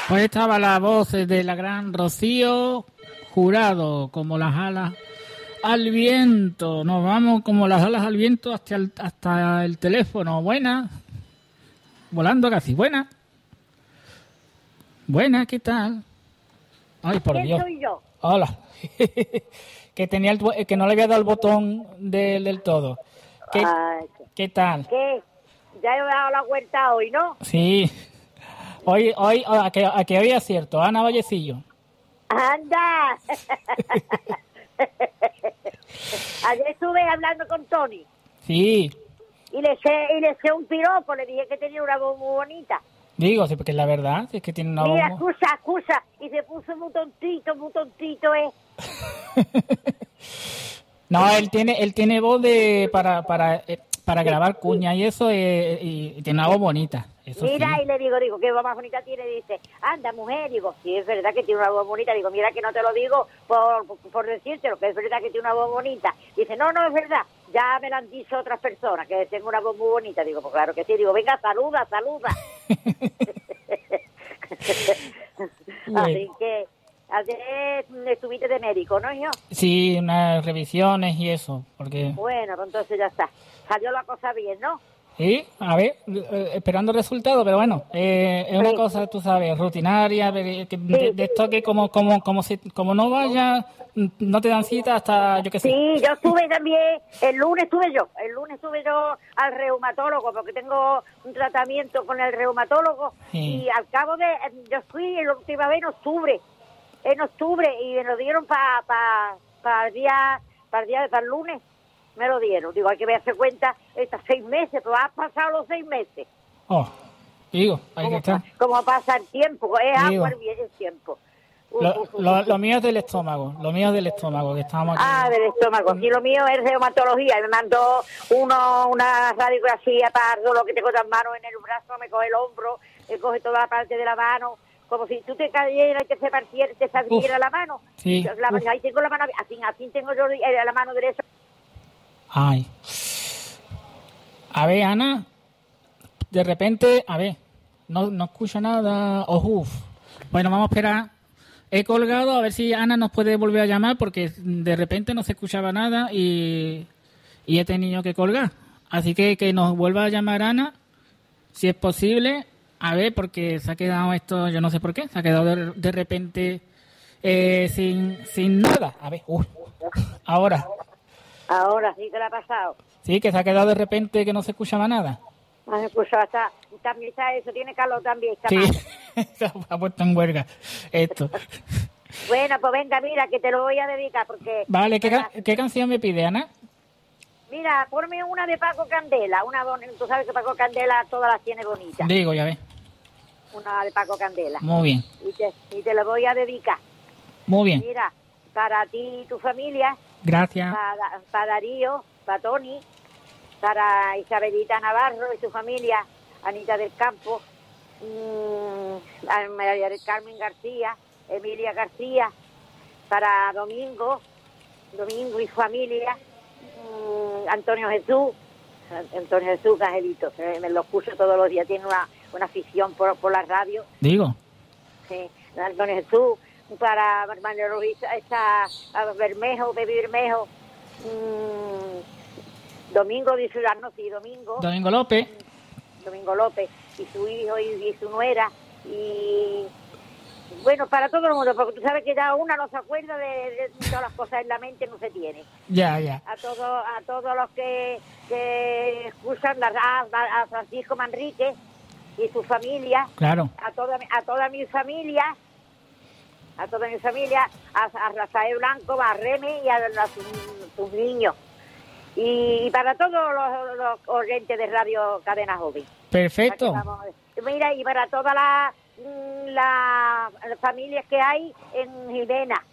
Pues estaba la voz de la gran Rocío Jurado, como las alas al viento. Nos vamos como las alas al viento hasta el teléfono. Buena. Volando casi. Buena. Buena, ¿qué tal? Ay, por ¿Quién Dios. soy yo? Hola. que no le había dado el botón del todo. Ay, ¿Qué tal? ¿qué? Ya he dado la vuelta hoy, ¿no? Sí. Hoy a que había cierto. Ana Vallecillo. ¡Anda! Ayer estuve hablando con Tony Sí. y le eché un piropo, le dije que tenía una voz muy bonita. Digo, sí, porque es la verdad, es que tiene una Mira, voz... excusa, y se puso muy tontito, No, él tiene voz para grabar cuña y eso, y tiene una voz bonita. Eso Mira, sí. y le digo, ¿qué voz más bonita tiene? Dice, anda, mujer. Digo, sí, es verdad que tiene una voz bonita. Digo, mira que no te lo digo por decírtelo, que es verdad que tiene una voz bonita. Dice, no, es verdad. Ya me lo han dicho otras personas, que tengo una voz muy bonita. Digo, pues claro que sí. Digo, venga, saluda. Así que ayer estuviste de médico, ¿no, hijo? Sí, unas revisiones y eso, porque... Bueno, pues entonces ya está. Salió la cosa bien, ¿no? Sí, a ver, esperando resultados, pero bueno, es una Sí. cosa, tú sabes, rutinaria, de esto que como no vaya, no te dan cita hasta, yo qué sé. Sí, yo estuve también, el lunes estuve yo al reumatólogo, porque tengo un tratamiento con el reumatólogo, Sí. y al cabo de, yo fui la última vez en octubre, y me lo dieron para el lunes, me lo dieron. Digo, hay que darse cuenta, estos 6 meses, pero han pasado los 6 meses. Oh, digo, hay que estar. Como pasa el tiempo, es Digo. agua el tiempo. Lo mío es del estómago, que estábamos aquí. Ah, del estómago. Sí, lo mío es reumatología. Me mandó una radiografía para todo lo que tengo las manos en el brazo, me coge el hombro, me coge toda la parte de la mano, como si tú te cayeras y te saliera la mano. Sí. Ahí tengo la mano, así tengo yo la mano derecha. Ay. A ver, Ana, de repente, a ver, no escucho nada. Bueno, vamos a esperar. He colgado a ver si Ana nos puede volver a llamar porque de repente no se escuchaba nada y he tenido que colgar. Así que nos vuelva a llamar Ana, si es posible. A ver, porque se ha quedado esto, yo no sé por qué, se ha quedado de repente sin nada. A ver, ahora. Ahora sí que la ha pasado. Sí, que se ha quedado de repente que no se escuchaba nada. Pues también está eso, tiene calor también. Sí, se ha puesto en huelga esto. Bueno, pues venga, mira, que te lo voy a dedicar porque... Vale, ¿qué canción me pide, Ana? Mira, ponme una de Paco Candela, tú sabes que Paco Candela todas las tiene bonitas. Digo, ya ves. Una de Paco Candela. Muy bien. Y te lo voy a dedicar. Muy bien. Mira, para ti y tu familia. Gracias. Para Darío, para Tony, para Isabelita Navarro y su familia, Anita del Campo, a María del Carmen García, Emilia García, para Domingo y su familia, Antonio Jesús, Angelito, me lo escucho todos los días, tiene una afición por la radio. Digo. Sí, Antonio Jesús, para María Luisa, Bermejo, Baby Bermejo, Domingo de Ciudadano, sí, Domingo López. Domingo López, y su hijo y su nuera, y bueno, para todo el mundo, porque tú sabes que ya una no se acuerda de todas las cosas en la mente, no se tiene. Ya. A todos los que escuchan a Francisco Manrique y su familia. Claro. A toda mi familia, a Rafael Blanco, a Remy y a sus niños. Y para todos los oyentes de Radio Cadena Joven. Perfecto. Mira, y para todas las familias que hay en Jimena.